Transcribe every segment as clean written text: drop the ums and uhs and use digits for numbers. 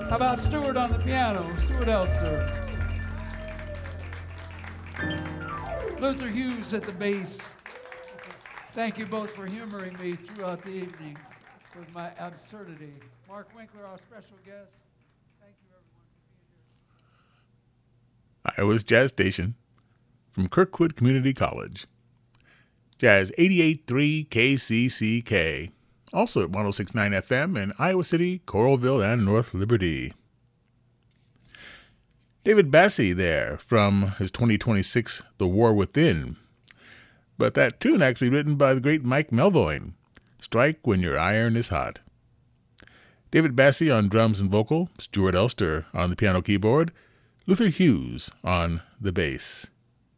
How about Stuart on the piano? Stuart Elster. Luther Hughes at the bass. Thank you both for humoring me throughout the evening with my absurdity. Mark Winkler, our special guest. Thank you, everyone, for being here. Iowa's Jazz Station from Kirkwood Community College. Jazz 88.3 KCCK. Also at 106.9 FM in Iowa City, Coralville, and North Liberty. David Bassie there from his 2026 The War Within. But that tune actually written by the great Mike Melvoin, Strike When Your Iron is Hot. David Bassie on drums and vocal, Stuart Elster on the piano keyboard, Luther Hughes on the bass.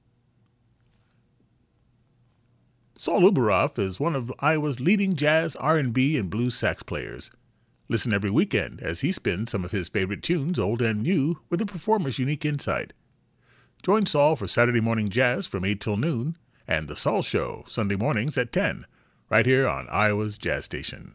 Saul Uberoff is one of Iowa's leading jazz, R&B, and blues sax players. Listen every weekend as he spins some of his favorite tunes, old and new, with a performer's unique insight. Join Saul for Saturday morning jazz from 8 till noon, and The Saul Show, Sunday mornings at 10, right here on Iowa's Jazz Station.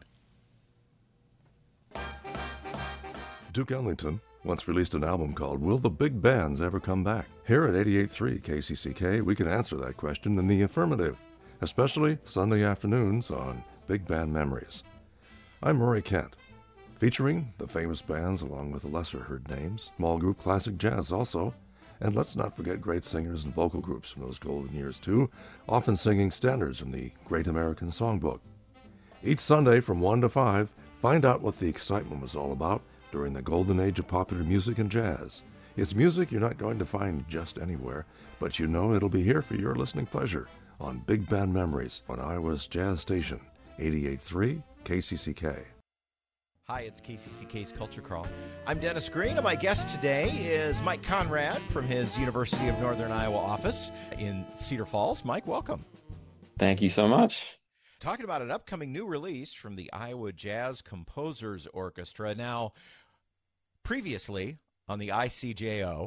Duke Ellington once released an album called Will the Big Bands Ever Come Back? Here at 88.3 KCCK, we can answer that question in the affirmative, especially Sunday afternoons on Big Band Memories. I'm Murray Kent, featuring the famous bands along with the lesser-heard names, small group classic jazz also, and let's not forget great singers and vocal groups from those golden years too, often singing standards from the Great American Songbook. Each Sunday from 1 to 5, find out what the excitement was all about during the golden age of popular music and jazz. It's music you're not going to find just anywhere, but you know it'll be here for your listening pleasure on Big Band Memories on Iowa's Jazz Station, 88.3 KCCK. Hi, it's KCCK's Culture Crawl. I'm Dennis Green, and my guest today is Mike Conrad from his University of Northern Iowa office in Cedar Falls. Mike, welcome. Thank you so much. Talking about an upcoming new release from the Iowa Jazz Composers Orchestra. Now, previously on the IJCO,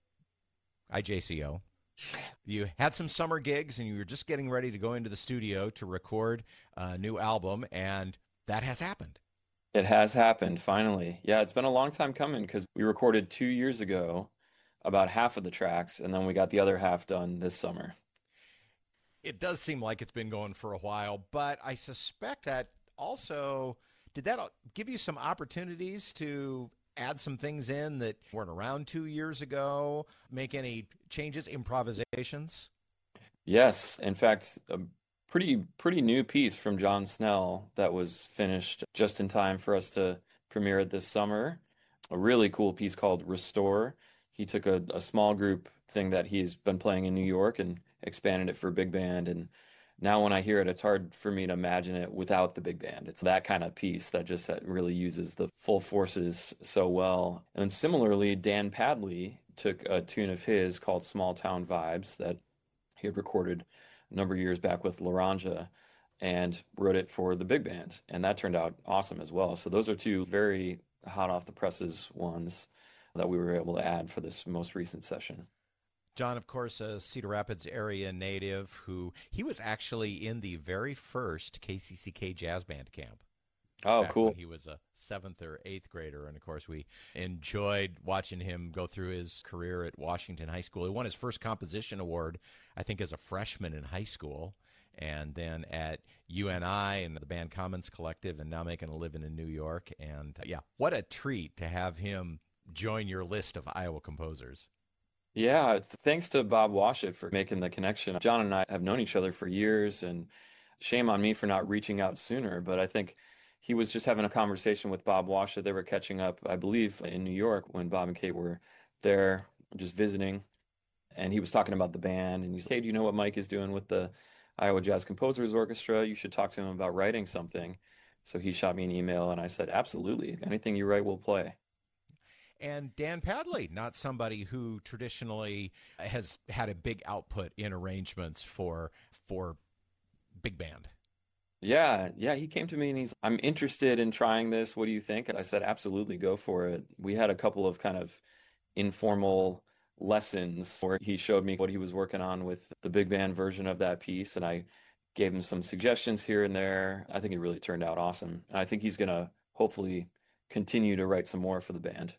you had some summer gigs and you were just getting ready to go into the studio to record a new album, and that has happened. It has happened, finally. Yeah, it's been a long time coming because we recorded 2 years ago about half of the tracks, and then we got the other half done this summer. It does seem like it's been going for a while, but I suspect that also, did that give you some opportunities to add some things in that weren't around 2 years ago, make any changes, improvisations? Yes, in fact, a pretty new piece from John Snell that was finished just in time for us to premiere it this summer. A really cool piece called Restore. He took a small group thing that he's been playing in New York and expanded it for a big band. And now when I hear it, it's hard for me to imagine it without the big band. It's that kind of piece that just really uses the full forces so well. And then similarly, Dan Padley took a tune of his called Small Town Vibes that he had recorded a number of years back with Laranja and wrote it for the big band. And that turned out awesome as well. So those are two very hot off the presses ones that we were able to add for this most recent session. John, of course, a Cedar Rapids area native he was actually in the very first KCCK Jazz Band camp. Oh, cool. When he was a 7th or 8th grader. And, of course, we enjoyed watching him go through his career at Washington High School. He won his first composition award, I think, as a freshman in high school. And then at UNI and the Band Commons Collective, and now making a living in New York. And, yeah, what a treat to have him join your list of Iowa composers. Yeah, thanks to Bob Washut for making the connection. John and I have known each other for years, and shame on me for not reaching out sooner. But I think he was just having a conversation with Bob Washut. They were catching up, I believe, in New York when Bob and Kate were there just visiting. And he was talking about the band. And he said, hey, do you know what Mike is doing with the Iowa Jazz Composers Orchestra? You should talk to him about writing something. So he shot me an email, and I said, absolutely. Anything you write, we'll play. And Dan Padley, not somebody who traditionally has had a big output in arrangements for big band. Yeah, he came to me and I'm interested in trying this. What do you think? I said, absolutely, go for it. We had a couple of kind of informal lessons where he showed me what he was working on with the big band version of that piece, and I gave him some suggestions here and there. I think it really turned out awesome. And I think he's going to hopefully continue to write some more for the band.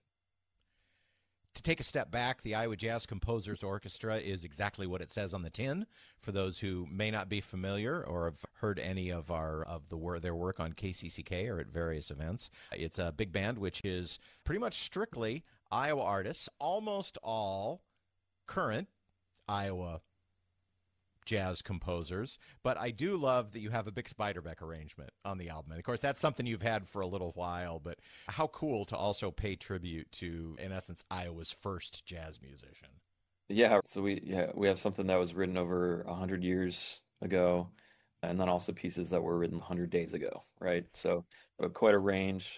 To take a step back, the Iowa Jazz Composers Orchestra is exactly what it says on the tin. For those who may not be familiar or have heard any of their work on KCCK or at various events, it's a big band which is pretty much strictly Iowa artists, almost all current Iowa jazz composers, but I do love that you have a Bix Beiderbecke arrangement on the album. And of course, that's something you've had for a little while, but how cool to also pay tribute to, in essence, Iowa's first jazz musician. Yeah, so we have something that was written over 100 years ago, and then also pieces that were written 100 days ago, right? So quite a range.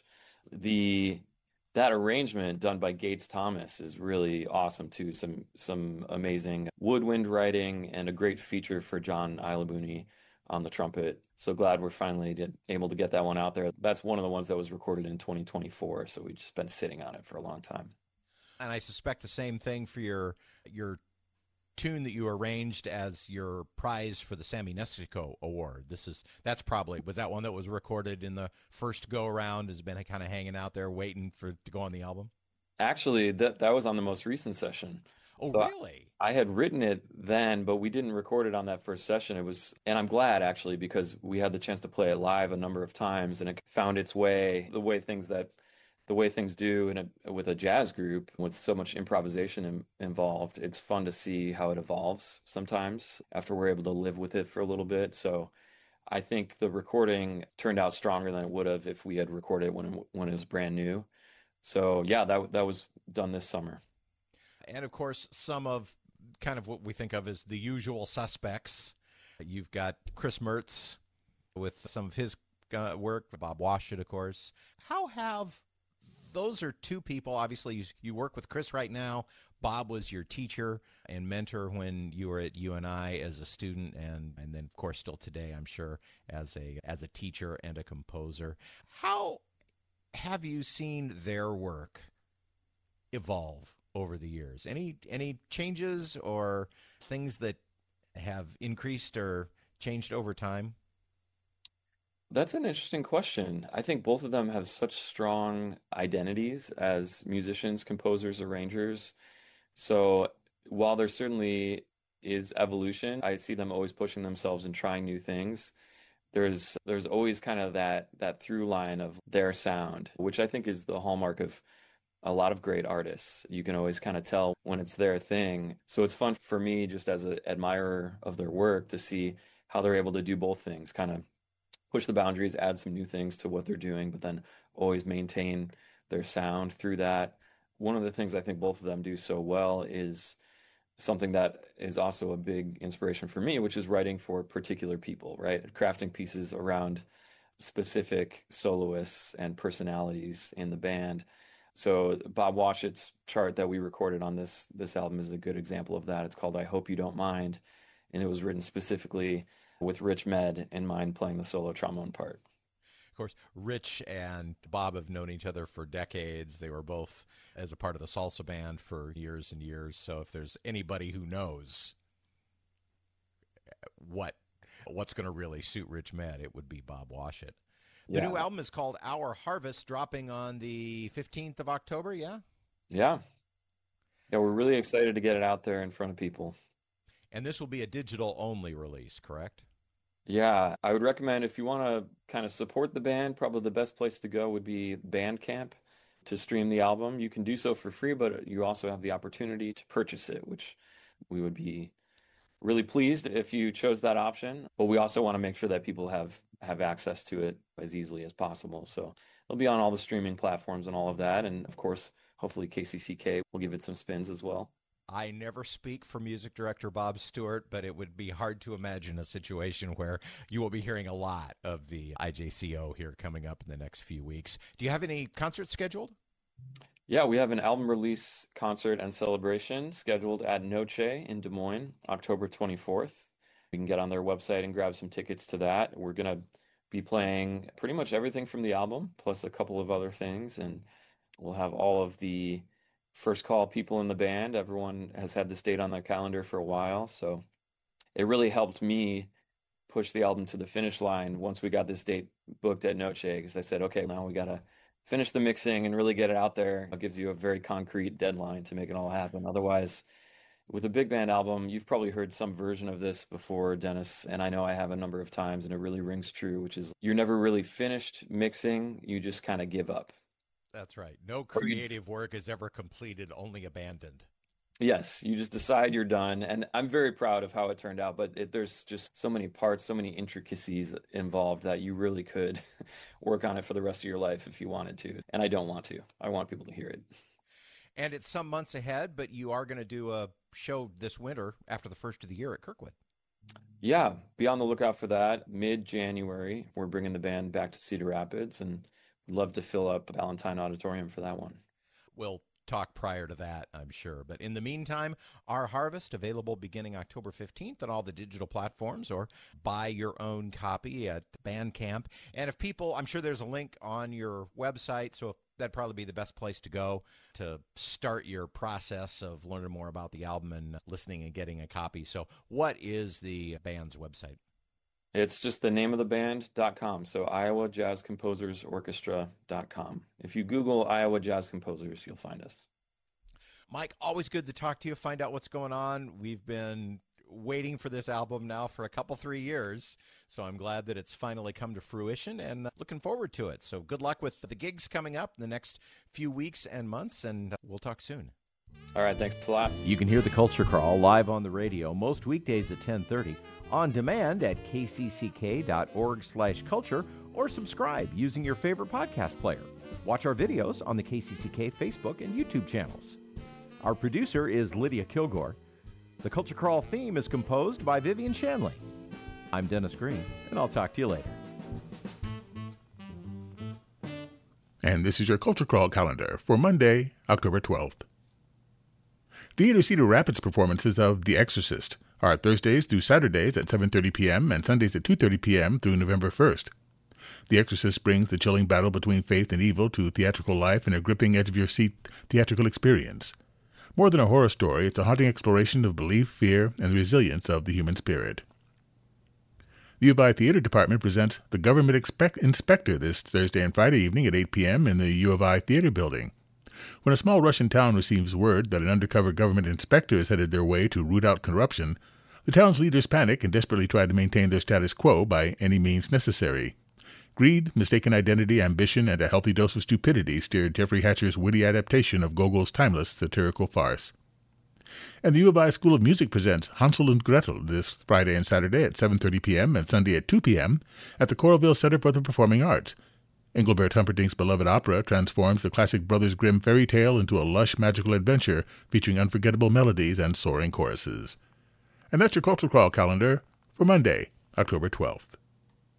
That arrangement done by Gates Thomas is really awesome too. Some amazing woodwind writing and a great feature for John Ilabuni on the trumpet. So glad we're finally able to get that one out there. That's one of the ones that was recorded in 2024, so we've just been sitting on it for a long time. And I suspect the same thing for your tune that you arranged as your prize for the Sammy Nestico Award. Was that one that was recorded in the first go around, has been kind of hanging out there waiting to go on the album? Actually, that was on the most recent session. Oh, So really? I had written it then, but we didn't record it on that first session. And I'm glad actually, because we had the chance to play it live a number of times, and it found its way the way things do with a jazz group with so much improvisation involved. It's fun to see how it evolves sometimes after we're able to live with it for a little bit. So I think the recording turned out stronger than it would have if we had recorded it when it was brand new. So yeah, that was done this summer. And of course, some of kind of what we think of as the usual suspects. You've got Chris Mertz with some of his work, Bob Washut, of course. Those are two people, obviously, you work with Chris right now. Bob was your teacher and mentor when you were at UNI as a student, and then, of course, still today, I'm sure, as a teacher and a composer. How have you seen their work evolve over the years? Any changes or things that have increased or changed over time? That's an interesting question. I think both of them have such strong identities as musicians, composers, arrangers. So while there certainly is evolution, I see them always pushing themselves and trying new things. There's always kind of that through line of their sound, which I think is the hallmark of a lot of great artists. You can always kind of tell when it's their thing. So it's fun for me, just as an admirer of their work, to see how they're able to do both things, kind of push the boundaries, add some new things to what they're doing, but then always maintain their sound through that. One of the things I think both of them do so well is something that is also a big inspiration for me, which is writing for particular people, right? Crafting pieces around specific soloists and personalities in the band. So Bob Washut's chart that we recorded on this album is a good example of that. It's called I Hope You Don't Mind, and it was written specifically with Rich Med in mind playing the solo trombone part. Of course, Rich and Bob have known each other for decades. They were both as a part of the salsa band for years and years. So if there's anybody who knows what's going to really suit Rich Med, it would be Bob Washut. The new album is called Our Harvest, dropping on the 15th of October, yeah? Yeah, we're really excited to get it out there in front of people. And this will be a digital-only release, correct? Yeah, I would recommend if you want to kind of support the band, probably the best place to go would be Bandcamp to stream the album. You can do so for free, but you also have the opportunity to purchase it, which we would be really pleased if you chose that option. But we also want to make sure that people have access to it as easily as possible. So it'll be on all the streaming platforms and all of that. And of course, hopefully KCCK will give it some spins as well. I never speak for music director Bob Stewart, but it would be hard to imagine a situation where you will be hearing a lot of the IJCO here coming up in the next few weeks. Do you have any concerts scheduled? Yeah, we have an album release concert and celebration scheduled at Noche in Des Moines, October 24th. You can get on their website and grab some tickets to that. We're going to be playing pretty much everything from the album, plus a couple of other things, and we'll have all of the first call people in the band. Everyone has had this date on their calendar for a while, so it really helped me push the album to the finish line once we got this date booked at Noche, because I said, okay, now we got to finish the mixing and really get it out there. It gives you a very concrete deadline to make it all happen. Otherwise, with a big band album, you've probably heard some version of this before, Dennis, and I know I have a number of times, and it really rings true, which is you're never really finished mixing, you just kind of give up. That's right. No creative work is ever completed, only abandoned. Yes, you just decide you're done, and I'm very proud of how it turned out, but there's just so many parts, so many intricacies involved that you really could work on it for the rest of your life if you wanted to, and I don't want to. I want people to hear it. And it's some months ahead, but you are going to do a show this winter after the first of the year at Kirkwood. Yeah, be on the lookout for that. Mid-January, we're bringing the band back to Cedar Rapids, and we'd love to fill up Valentine Auditorium for that one. We'll talk prior to that, I'm sure. But in the meantime, Our Harvest, available beginning October 15th on all the digital platforms, or buy your own copy at Bandcamp. And if people, I'm sure there's a link on your website, so that'd probably be the best place to go to start your process of learning more about the album and listening and getting a copy. So what is the band's website? It's just the name of the band.com. So IowaJazzComposersOrchestra.com. If you Google Iowa Jazz Composers, you'll find us. Mike, always good to talk to you, find out what's going on. We've been waiting for this album now for 3 years, so I'm glad that it's finally come to fruition and looking forward to it. So good luck with the gigs coming up in the next few weeks and months, and we'll talk soon. All right, thanks a lot. You can hear the Culture Crawl live on the radio most weekdays at 10:30, on demand at kcck.org/culture, or subscribe using your favorite podcast player. Watch our videos on the KCCK Facebook and YouTube channels. Our producer is Lydia Kilgore. The Culture Crawl theme is composed by Vivian Shanley. I'm Dennis Green, and I'll talk to you later. And this is your Culture Crawl calendar for Monday, October 12th. Theater Cedar Rapids performances of The Exorcist are Thursdays through Saturdays at 7:30 p.m. and Sundays at 2:30 p.m. through November 1st. The Exorcist brings the chilling battle between faith and evil to theatrical life in a gripping edge-of-your-seat theatrical experience. More than a horror story, it's a haunting exploration of belief, fear, and the resilience of the human spirit. The U of I Theater Department presents The Government Inspector this Thursday and Friday evening at 8 p.m. in the U of I Theater Building. When a small Russian town receives word that an undercover government inspector is headed their way to root out corruption, the town's leaders panic and desperately try to maintain their status quo by any means necessary. Greed, mistaken identity, ambition, and a healthy dose of stupidity steered Jeffrey Hatcher's witty adaptation of Gogol's timeless satirical farce. And the U of I School of Music presents Hansel and Gretel this Friday and Saturday at 7:30 p.m. and Sunday at 2 p.m. at the Coralville Center for the Performing Arts. Engelbert Humperdinck's beloved opera transforms the classic Brothers Grimm fairy tale into a lush magical adventure featuring unforgettable melodies and soaring choruses. And that's your Culture Crawl calendar for Monday, October 12th.